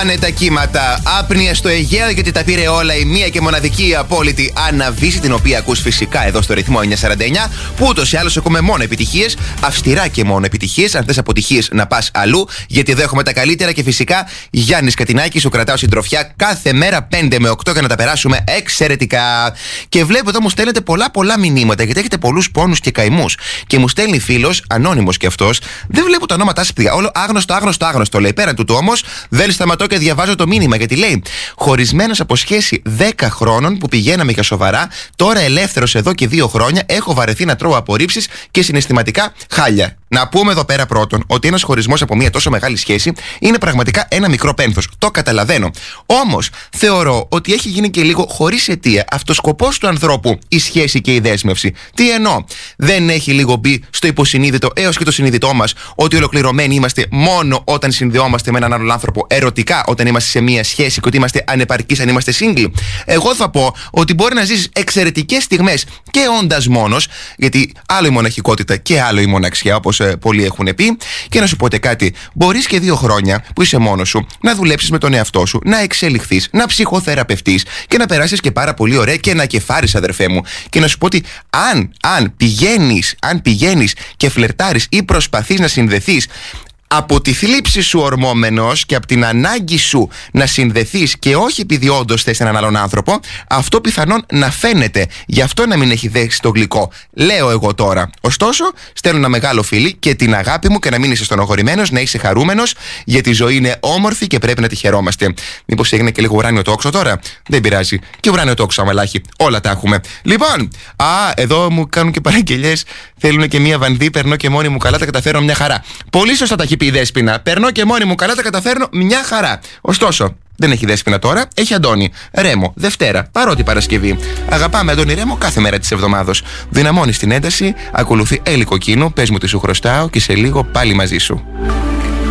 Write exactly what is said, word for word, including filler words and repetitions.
Πάνε τα κύματα. Άπνοια στο Αιγαίο, γιατί τα πήρε όλα η μία και μοναδική απόλυτη Άννα Βύση, την οποία ακούς φυσικά εδώ στο ρυθμό εννιακόσια σαράντα εννιά, που ούτως ή άλλως έχουμε μόνο επιτυχίες, αυστηρά και μόνο επιτυχίες. Αν θες αποτυχίες, να πας αλλού, γιατί εδώ έχουμε τα καλύτερα και φυσικά Γιάννης Κατινάκης, σου κρατάω συντροφιά κάθε μέρα πέντε με οκτώ για να τα περάσουμε εξαιρετικά. Και βλέπω εδώ μου στέλνετε πολλά πολλά μηνύματα, γιατί έχετε πολλούς πόνους και καημούς. Και μου στέλνει φίλος, ανώνυμος κι αυτός, δεν βλέπω τα ονόματά σας, παιδιά. Όλο άγνωστο, άγνωστο, άγνωστο λέει. Πέραν τούτου όμως, δεν σταματώ και διαβάζω το μήνυμα, γιατί λέει: χωρισμένος από σχέση δέκα χρόνων που πηγαίναμε για σοβαρά, τώρα ελεύθερος εδώ και δύο χρόνια, έχω βαρεθεί να τρώω απορρίψεις και συναισθηματικά χάλια. Να πούμε εδώ πέρα πρώτον ότι ένας χωρισμός από μια τόσο μεγάλη σχέση είναι πραγματικά ένα μικρό πένθος. Το καταλαβαίνω. Όμως θεωρώ ότι έχει γίνει και λίγο χωρίς αιτία αυτοσκοπός του ανθρώπου η σχέση και η δέσμευση. Τι εννοώ? Δεν έχει λίγο μπει στο υποσυνείδητο έως και το συνείδητό μας ότι ολοκληρωμένοι είμαστε μόνο όταν συνδεόμαστε με έναν άλλον άνθρωπο ερωτικά, όταν είμαστε σε μια σχέση και ότι είμαστε ανεπαρκείς αν είμαστε single? Εγώ θα πω ότι μπορεί να ζήσεις εξαιρετικές στιγμές και όντας μόνος, γιατί άλλο η μοναχικότητα και άλλο η μοναξιά, όπως ε, πολλοί έχουν πει. Και να σου πω κάτι, μπορείς και δύο χρόνια που είσαι μόνος σου να δουλέψεις με τον εαυτό σου, να εξελιχθείς, να ψυχοθεραπευτείς και να περάσεις και πάρα πολύ ωραία και να κεφάρεις, αδερφέ μου. Και να σου πω ότι αν, αν πηγαίνεις, αν πηγαίνεις και φλερτάρεις ή προσπαθείς να συνδεθείς από τη θλίψη σου ορμόμενος και από την ανάγκη σου να συνδεθείς και όχι επειδή όντως θες έναν άλλον άνθρωπο, αυτό πιθανόν να φαίνεται. Γι' αυτό να μην έχει δέξει το γλυκό. Λέω εγώ τώρα. Ωστόσο, στέλνω ένα μεγάλο φιλί και την αγάπη μου και να μην είσαι στενοχωρημένος, να είσαι χαρούμενος, γιατί η ζωή είναι όμορφη και πρέπει να τη χαιρόμαστε. Μήπως έγινε και λίγο ουράνιο τόξο τώρα? Δεν πειράζει. Και ουράνιο τόξο, αμαλάχη. Όλα τα έχουμε. Λοιπόν, α, εδώ μου κάνουν και παραγγελιές. Θέλουν και μία βανδύ. Περνώ και μόνη μου καλά, τα καταφέρω μια χαρά. Πολύ σωστά τα έχει πει η Δέσποινα. Περνώ και μόνη μου καλά, τα καταφέρνω μια χαρά. Ωστόσο, δεν έχει Δέσποινα τώρα, έχει Αντώνη. Ρέμο, Δευτέρα, παρότι Παρασκευή. Αγαπάμε Αντώνη Ρέμο κάθε μέρα της εβδομάδος. Δυναμώνει την ένταση, ακολουθεί Έλλη Κοκκίνου, πες μου τι σου χρωστάω και σε λίγο πάλι μαζί σου.